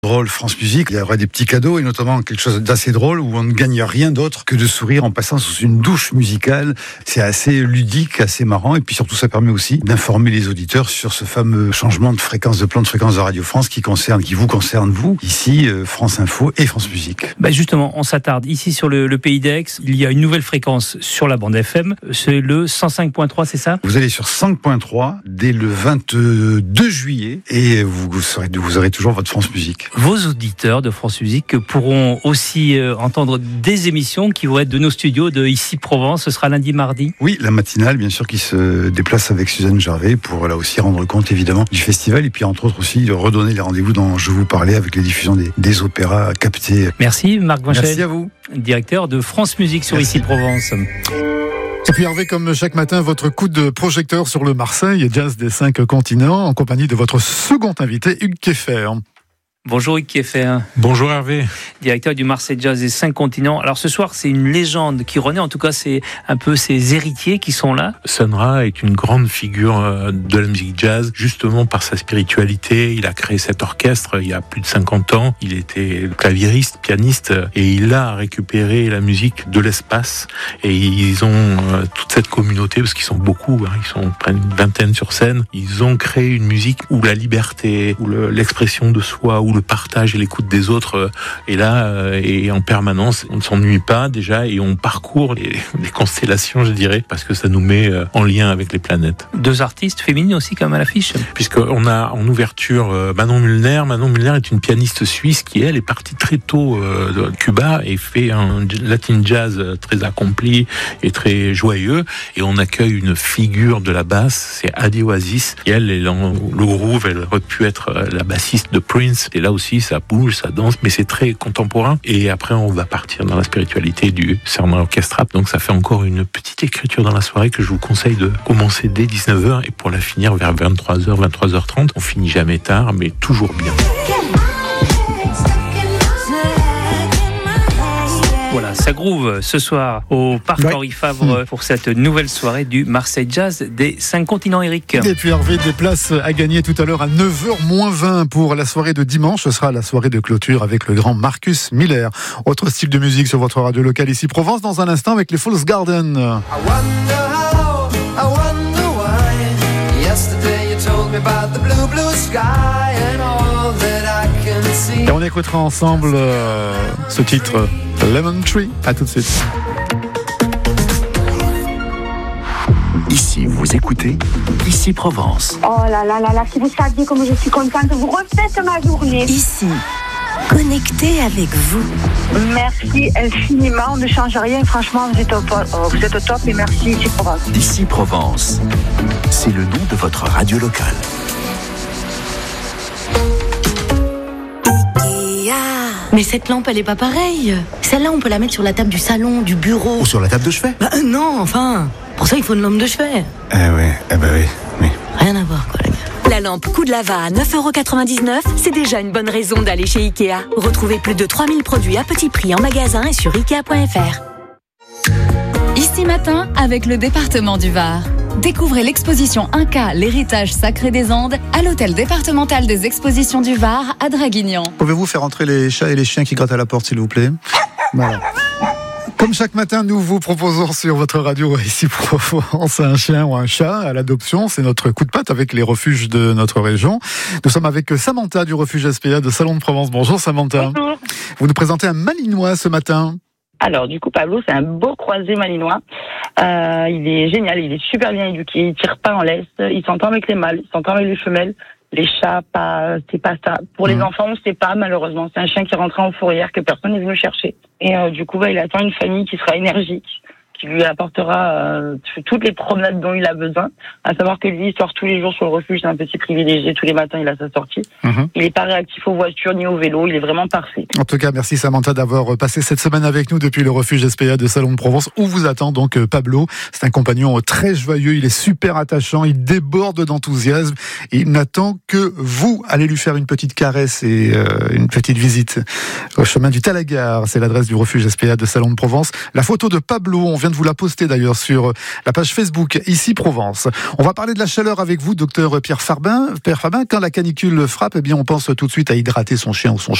Drôle France Musique, il y aura des petits cadeaux et notamment quelque chose d'assez drôle où on ne gagne rien d'autre que de sourire en passant sous une douche musicale. C'est assez ludique, assez marrant et puis surtout ça permet aussi d'informer les auditeurs sur ce fameux changement de fréquence, de plan de fréquence de Radio France qui vous concerne vous, ici France Info et France Musique. Justement, on s'attarde ici sur le Pays d'Aix. Il y a une nouvelle fréquence sur la bande FM, c'est le 105.3, c'est ça ? Vous allez sur 105.3 dès le 22 juillet et vous aurez toujours votre France Musique. Vos auditeurs de France Musique pourront aussi entendre des émissions qui vont être de nos studios de Ici Provence. Ce sera lundi, mardi. Oui, la matinale, bien sûr, qui se déplace avec Suzanne Jarvet pour là aussi rendre compte évidemment du festival et puis entre autres aussi de redonner les rendez-vous dont je vous parlais avec les diffusions des opéras captés. Merci Marc Vinchel. Merci à vous. Directeur de France Musique sur Ici Provence. Et puis Hervé, comme chaque matin, votre coup de projecteur sur le Marseille Jazz des 5 continents en compagnie de votre second invité, Hugues Kieffer. Bonjour Hugues Kieffer. Bonjour Hervé. Directeur du Marseille Jazz des 5 continents. Alors ce soir, c'est une légende qui renaît, en tout cas c'est un peu ses héritiers qui sont là. Sun Ra est une grande figure de la musique jazz, justement par sa spiritualité. Il a créé cet orchestre il y a plus de 50 ans. Il était claviériste, pianiste et il a récupéré la musique de l'espace. Et ils ont toute cette communauté, parce qu'ils sont beaucoup, ils sont près d'une vingtaine sur scène. Ils ont créé une musique où la liberté, où l'expression de soi, où le partage et l'écoute des autres est là et en permanence. On ne s'ennuie pas déjà et on parcourt les constellations, je dirais, parce que ça nous met en lien avec les planètes. 2 artistes féminines aussi comme à l'affiche. Puisqu'on a en ouverture Manon Mulner. Manon Mulner est une pianiste suisse qui, elle, est partie très tôt de Cuba et fait un latin jazz très accompli et très joyeux. Et on accueille une figure de la basse, c'est Adi Oasis. Et elle est dans le groove, elle aurait pu être la bassiste de Prince. Et là aussi, ça bouge, ça danse, mais c'est très contemporain. Et après, on va partir dans la spiritualité du Serment Orchestra. Donc, ça fait encore une petite écriture dans la soirée que je vous conseille de commencer dès 19h et pour la finir vers 23h, 23h30. On finit jamais tard, mais toujours bien. Voilà, ça groove ce soir au Parc Henri Favre pour cette nouvelle soirée du Marseille Jazz des 5 continents, Eric. Et puis Hervé, des places à gagner tout à l'heure à 9h-20 pour la soirée de dimanche. Ce sera la soirée de clôture avec le grand Marcus Miller. Autre style de musique sur votre radio locale ici Provence dans un instant avec les Falls Garden. Et on écoutera ensemble ce titre Lemon Tree. À tout de suite. Ici, vous écoutez Ici Provence. Oh là là là là, si vous saviez comme je suis contente, vous refaites ma journée. Ici, connecté avec vous. Merci infiniment, on ne change rien, franchement, vous êtes au top et merci Ici Provence. Ici Provence, c'est le nom de votre radio locale. Mais cette lampe, elle est pas pareille. Celle-là, on peut la mettre sur la table du salon, du bureau. Ou sur la table de chevet. Non, enfin. Pour ça, il faut une lampe de chevet. Oui. Rien à voir, quoi, les gars. La lampe Coup de Lava à 9,99€, c'est déjà une bonne raison d'aller chez Ikea. Retrouvez plus de 3000 produits à petit prix en magasin et sur Ikea.fr. Ici Matin, avec le département du Var. Découvrez l'exposition Inca, l'héritage sacré des Andes, à l'hôtel départemental des expositions du Var à Draguignan. Pouvez-vous faire entrer les chats et les chiens qui grattent à la porte, s'il vous plaît ? Voilà. Comme chaque matin, nous vous proposons sur votre radio Ici Provence un chien ou un chat à l'adoption. C'est notre coup de patte avec les refuges de notre région. Nous sommes avec Samantha du refuge SPA de Salon de Provence. Bonjour Samantha. Bonjour. Vous nous présentez un Malinois ce matin. Alors, du coup, Pablo, c'est un beau croisé malinois. Il est génial, il est super bien éduqué, il tire pas en laisse, il s'entend avec les mâles, il s'entend avec les femelles. Les chats, c'est pas ça. Pour les enfants, on sait pas, malheureusement. C'est un chien qui est rentré en fourrière, que personne n'est venu chercher. Et du coup, il attend une famille qui sera énergique, qui lui apportera toutes les promenades dont il a besoin. À savoir que lui, il sort tous les jours sur le refuge, c'est un petit privilégié. Tous les matins, il a sa sortie. Il n'est pas réactif aux voitures ni au vélo, il est vraiment parfait. En tout cas, merci Samantha d'avoir passé cette semaine avec nous depuis le refuge SPA de Salon de Provence, où vous attend donc Pablo. C'est un compagnon très joyeux, il est super attachant, il déborde d'enthousiasme. Il n'attend que vous allez lui faire une petite caresse et une petite visite au chemin du Talagar. C'est l'adresse du refuge SPA de Salon de Provence. La photo de Pablo, on vient de vous la poster d'ailleurs sur la page Facebook Ici Provence. On va parler de la chaleur avec vous, docteur Pierre Fabin. Quand la canicule frappe, eh bien, on pense tout de suite à hydrater son chien ou son chat.